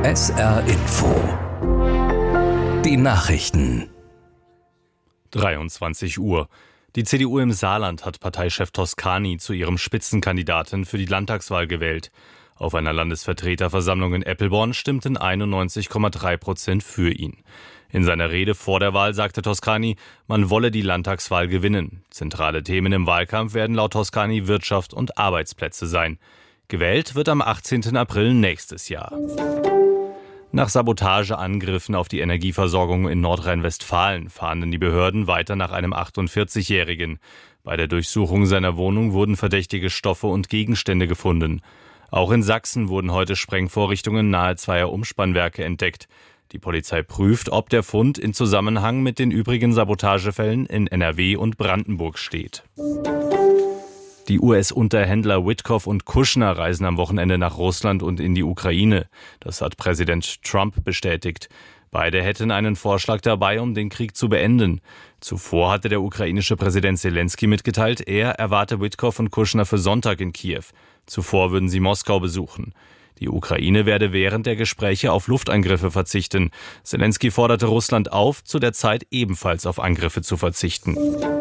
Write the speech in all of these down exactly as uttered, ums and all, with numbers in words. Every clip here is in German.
S R Info. Die Nachrichten. dreiundzwanzig Uhr. Die C D U im Saarland hat Parteichef Toscani zu ihrem Spitzenkandidaten für die Landtagswahl gewählt. Auf einer Landesvertreterversammlung in Eppelborn stimmten einundneunzig Komma drei Prozent für ihn. In seiner Rede vor der Wahl sagte Toscani, man wolle die Landtagswahl gewinnen. Zentrale Themen im Wahlkampf werden laut Toscani Wirtschaft und Arbeitsplätze sein. Gewählt wird am achtzehnten April nächstes Jahr. Nach Sabotageangriffen auf die Energieversorgung in Nordrhein-Westfalen fahnden die Behörden weiter nach einem achtundvierzigjährigen. Bei der Durchsuchung seiner Wohnung wurden verdächtige Stoffe und Gegenstände gefunden. Auch in Sachsen wurden heute Sprengvorrichtungen nahe zweier Umspannwerke entdeckt. Die Polizei prüft, ob der Fund in Zusammenhang mit den übrigen Sabotagefällen in N R W und Brandenburg steht. Die U S-Unterhändler Witkoff und Kushner reisen am Wochenende nach Russland und in die Ukraine. Das hat Präsident Trump bestätigt. Beide hätten einen Vorschlag dabei, um den Krieg zu beenden. Zuvor hatte der ukrainische Präsident Zelensky mitgeteilt, er erwarte Witkoff und Kushner für Sonntag in Kiew. Zuvor würden sie Moskau besuchen. Die Ukraine werde während der Gespräche auf Luftangriffe verzichten. Zelensky forderte Russland auf, zu der Zeit ebenfalls auf Angriffe zu verzichten.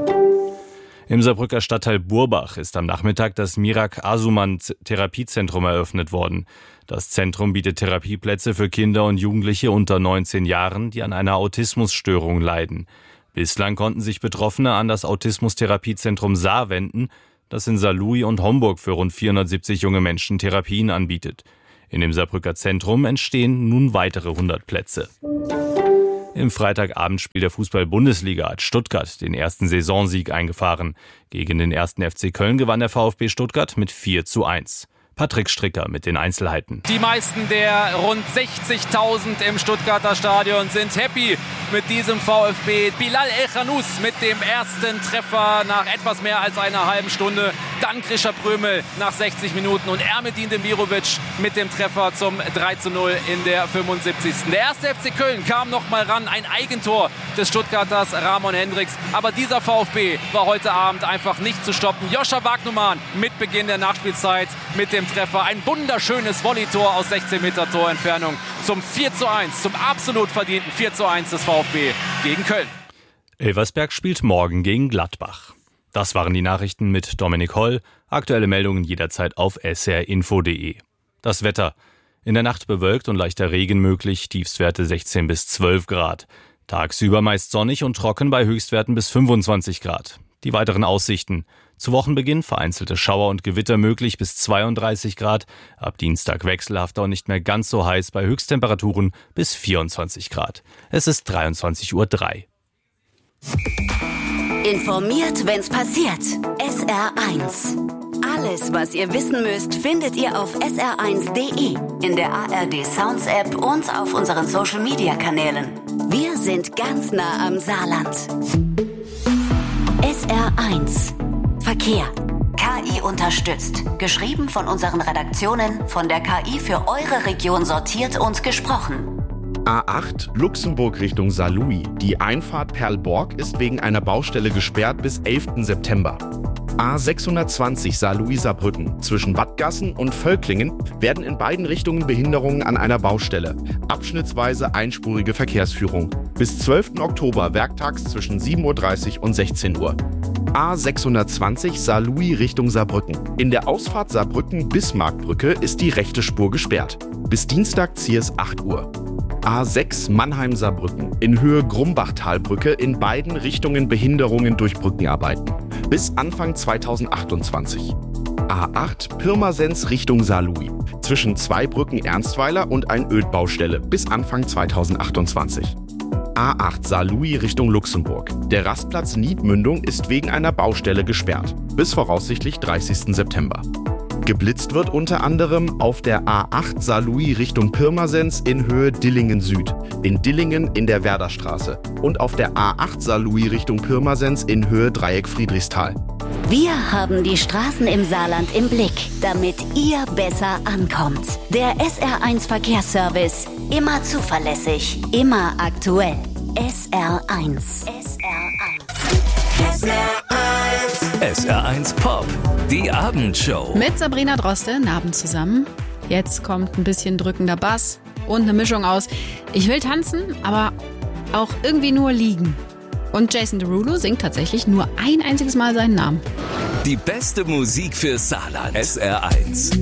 Im Saarbrücker Stadtteil Burbach ist am Nachmittag das Mirak Asuman Therapiezentrum eröffnet worden. Das Zentrum bietet Therapieplätze für Kinder und Jugendliche unter neunzehn Jahren, die an einer Autismusstörung leiden. Bislang konnten sich Betroffene an das Autismustherapiezentrum Saar wenden, das in Saarlouis und Homburg für rund vierhundertsiebzig junge Menschen Therapien anbietet. In dem Saarbrücker Zentrum entstehen nun weitere hundert Plätze. Im Freitagabendspiel der Fußball-Bundesliga hat Stuttgart den ersten Saisonsieg eingefahren. Gegen den ersten F C Köln gewann der VfB Stuttgart mit vier zu eins. Patrick Stricker mit den Einzelheiten. Die meisten der rund sechzigtausend im Stuttgarter Stadion sind happy mit diesem VfB. Bilal El-Khanous mit dem ersten Treffer nach etwas mehr als einer halben Stunde. Dann Grisha Prömel nach sechzig Minuten und Ermedin Demirovic mit dem Treffer zum drei zu null in der fünfundsiebzigsten Der erste F C Köln kam noch mal ran, ein Eigentor des Stuttgarters Ramon Hendricks. Aber dieser VfB war heute Abend einfach nicht zu stoppen. Joscha Wagnumann mit Beginn der Nachspielzeit mit dem Treffer. Ein wunderschönes Volleytor aus sechzehn Meter Torentfernung zum vier zu eins, zum absolut verdienten vier zu eins des VfB gegen Köln. Elversberg spielt morgen gegen Gladbach. Das waren die Nachrichten mit Dominik Holl. Aktuelle Meldungen jederzeit auf s r info punkt d e. Das Wetter. In der Nacht bewölkt und leichter Regen möglich, Tiefstwerte sechzehn bis zwölf Grad. Tagsüber meist sonnig und trocken bei Höchstwerten bis fünfundzwanzig Grad. Die weiteren Aussichten. Zu Wochenbeginn vereinzelte Schauer und Gewitter möglich bis zweiunddreißig Grad. Ab Dienstag wechselhafter und nicht mehr ganz so heiß bei Höchsttemperaturen bis vierundzwanzig Grad. Es ist dreiundzwanzig Uhr drei. Informiert, wenn's passiert. S R eins. Alles, was ihr wissen müsst, findet ihr auf s r eins punkt d e, in der A R D Sounds App und auf unseren Social Media Kanälen. Wir sind ganz nah am Saarland. S R eins. Verkehr. K I unterstützt. Geschrieben von unseren Redaktionen, von der K I für eure Region sortiert und gesprochen. A acht Luxemburg Richtung Saarlouis. Die Einfahrt Perlborg ist wegen einer Baustelle gesperrt bis elften September. A sechshundertzwanzig Saarlouis-Saarbrücken. Zwischen Wattgassen und Völklingen werden in beiden Richtungen Behinderungen an einer Baustelle. Abschnittsweise einspurige Verkehrsführung. Bis zwölften Oktober werktags zwischen sieben Uhr dreißig und sechzehn Uhr. A sechshundertzwanzig Saarlouis Richtung Saarbrücken. In der Ausfahrt Saarbrücken-Bismarckbrücke ist die rechte Spur gesperrt. Bis Dienstag Ziers acht Uhr. A sechs Mannheim-Saarbrücken. In Höhe Grumbachtalbrücke in beiden Richtungen Behinderungen durch Brückenarbeiten. Bis Anfang zweitausendachtundzwanzig. A acht Pirmasens Richtung Saarlouis. Zwischen zwei Brücken Ernstweiler und ein Ödbaustelle bis Anfang zweitausendachtundzwanzig. A acht Saarlouis Richtung Luxemburg. Der Rastplatz Niedmündung ist wegen einer Baustelle gesperrt. Bis voraussichtlich dreißigsten September. Geblitzt wird unter anderem auf der A acht Saarlouis Richtung Pirmasens in Höhe Dillingen Süd, in Dillingen in der Werderstraße und auf der A acht Saarlouis Richtung Pirmasens in Höhe Dreieck Friedrichsthal. Wir haben die Straßen im Saarland im Blick, damit ihr besser ankommt. Der S R eins Verkehrsservice. Immer zuverlässig, immer aktuell. S R eins. S R eins. S R eins. S R eins Pop. Die Abendshow. Mit Sabrina Droste, Abend zusammen. Jetzt kommt ein bisschen drückender Bass und eine Mischung aus ich will tanzen, aber auch irgendwie nur liegen. Und Jason Derulo singt tatsächlich nur ein einziges Mal seinen Namen. Die beste Musik für Saarland. S R eins.